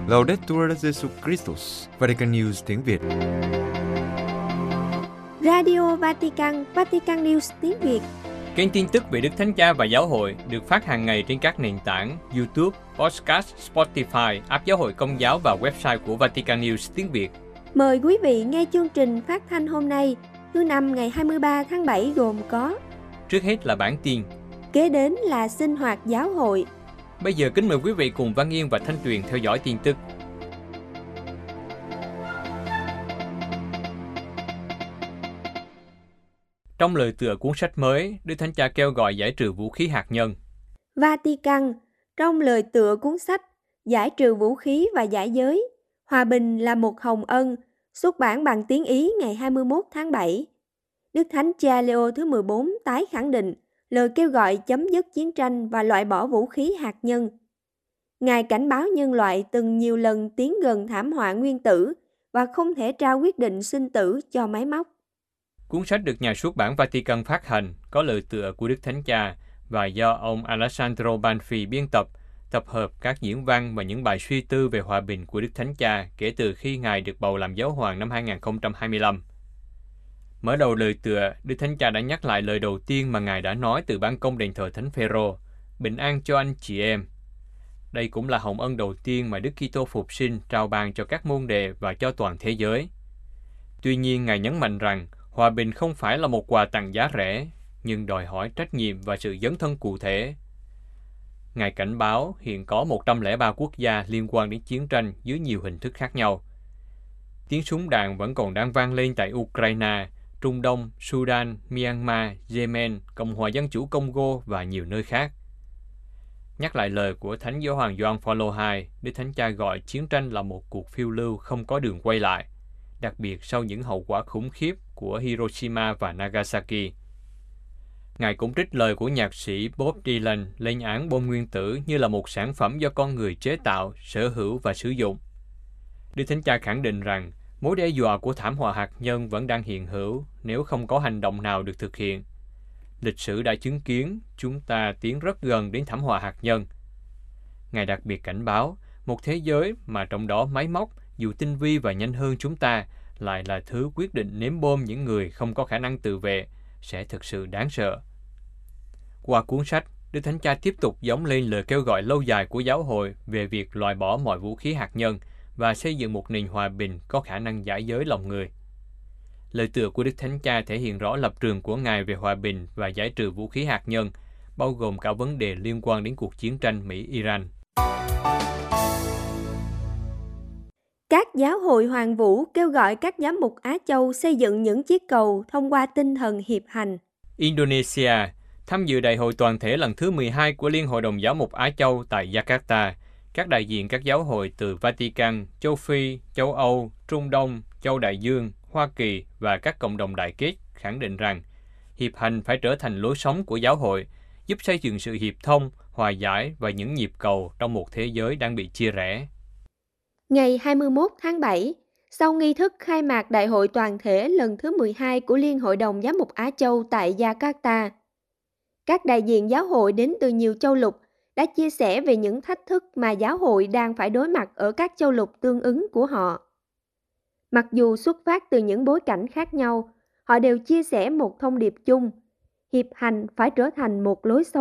Laudetur Jesus Christus, Vatican News tiếng Việt. Radio Vatican, Vatican News tiếng Việt. Kênh tin tức về Đức Thánh Cha và Giáo hội được phát hàng ngày trên các nền tảng YouTube, Podcast, Spotify, app Giáo hội Công giáo và website của Vatican News tiếng Việt. Mời quý vị nghe chương trình phát thanh hôm nay, thứ Năm ngày 23 tháng 7 gồm có: Trước hết là bản tin, kế đến là sinh hoạt giáo hội. Bây giờ kính mời quý vị cùng Văn Yên và Thanh Tuyền theo dõi tin tức. Trong lời tựa cuốn sách mới, Đức Thánh Cha kêu gọi giải trừ vũ khí hạt nhân. Vatican, trong lời tựa cuốn sách Giải trừ vũ khí và giải giới, hòa bình là một hồng ân, xuất bản bằng tiếng Ý ngày 21 tháng 7. Đức Thánh Cha Leo thứ 14 tái khẳng định lời kêu gọi chấm dứt chiến tranh và loại bỏ vũ khí hạt nhân. Ngài cảnh báo nhân loại từng nhiều lần tiến gần thảm họa nguyên tử và không thể trao quyết định sinh tử cho máy móc. Cuốn sách được nhà xuất bản Vatican phát hành, có lời tựa của Đức Thánh Cha và do ông Alessandro Banfi biên tập, tập hợp các diễn văn và những bài suy tư về hòa bình của Đức Thánh Cha kể từ khi Ngài được bầu làm giáo hoàng năm 2025. Mở đầu lời tựa, Đức Thánh Cha đã nhắc lại lời đầu tiên mà Ngài đã nói từ ban công đền thờ Thánh Phêrô: bình an cho anh chị em. Đây cũng là hồng ân đầu tiên mà Đức Kitô Phục Sinh trao ban cho các môn đệ và cho toàn thế giới. Tuy nhiên, Ngài nhấn mạnh rằng hòa bình không phải là một quà tặng giá rẻ, nhưng đòi hỏi trách nhiệm và sự dấn thân cụ thể. Ngài cảnh báo hiện có 103 quốc gia liên quan đến chiến tranh dưới nhiều hình thức khác nhau. Tiếng súng đạn vẫn còn đang vang lên tại Ukraine, Trung Đông, Sudan, Myanmar, Yemen, Cộng hòa Dân chủ Congo và nhiều nơi khác. Nhắc lại lời của Thánh Giáo hoàng Gioan Phaolô II, Đức Thánh Cha gọi chiến tranh là một cuộc phiêu lưu không có đường quay lại, đặc biệt sau những hậu quả khủng khiếp của Hiroshima và Nagasaki. Ngài cũng trích lời của nhạc sĩ Bob Dylan lên án bom nguyên tử như là một sản phẩm do con người chế tạo, sở hữu và sử dụng. Đức Thánh Cha khẳng định rằng mối đe dọa của thảm họa hạt nhân vẫn đang hiện hữu nếu không có hành động nào được thực hiện. Lịch sử đã chứng kiến chúng ta tiến rất gần đến thảm họa hạt nhân. Ngài đặc biệt cảnh báo một thế giới mà trong đó máy móc, dù tinh vi và nhanh hơn chúng ta, lại là thứ quyết định ném bom những người không có khả năng tự vệ, sẽ thực sự đáng sợ. Qua cuốn sách, Đức Thánh Cha tiếp tục gióng lên lời kêu gọi lâu dài của giáo hội về việc loại bỏ mọi vũ khí hạt nhân và xây dựng một nền hòa bình có khả năng giải giới lòng người. Lời tựa của Đức Thánh Cha thể hiện rõ lập trường của Ngài về hòa bình và giải trừ vũ khí hạt nhân, bao gồm cả vấn đề liên quan đến cuộc chiến tranh Mỹ-Iran. Các giáo hội Hoàng Vũ kêu gọi các giám mục Á Châu xây dựng những chiếc cầu thông qua tinh thần hiệp hành. Indonesia tham dự đại hội toàn thể lần thứ 12 của Liên hội đồng Giáo mục Á Châu tại Jakarta. Các đại diện các giáo hội từ Vatican, châu Phi, châu Âu, Trung Đông, châu Đại Dương, Hoa Kỳ và các cộng đồng đại kết khẳng định rằng hiệp hành phải trở thành lối sống của giáo hội, giúp xây dựng sự hiệp thông, hòa giải và những nhịp cầu trong một thế giới đang bị chia rẽ. Ngày 21 tháng 7, sau nghi thức khai mạc đại hội toàn thể lần thứ 12 của Liên hội đồng Giám mục Á Châu tại Jakarta, các đại diện giáo hội đến từ nhiều châu lục đã chia sẻ về những thách thức mà giáo hội đang phải đối mặt ở các châu lục tương ứng của họ. Mặc dù xuất phát từ những bối cảnh khác nhau, họ đều chia sẻ một thông điệp chung: hiệp hành phải trở thành một lối sống